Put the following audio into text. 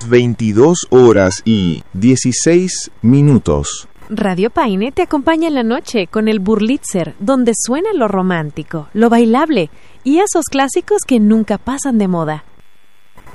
las 22:16. Radio Paine te acompaña en la noche con el Burlitzer, donde suena lo romántico, lo bailable y esos clásicos que nunca pasan de moda.